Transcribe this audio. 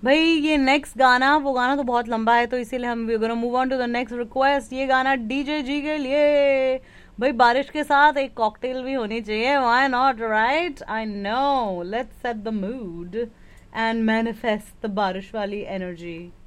भाई ये नेक्स्ट गाना, वो गाना तो बहुत लंबा है, तो इसीलिए हम we gonna move on to the next request. ये गाना डीजे जी के लिए। भाई बारिश के साथ एक कॉकटेल भी होनी चाहिए, why not, right? I know, let's set the mood and manifest the बारिश वाली एनर्जी।